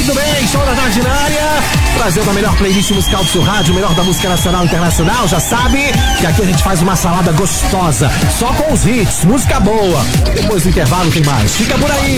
Muito bem, show da tarde na área, trazendo a melhor playlist musical do seu rádio, o melhor da música nacional e internacional. Já sabe que aqui a gente faz uma salada gostosa, só com os hits, música boa. Depois do intervalo tem mais. Fica por aí.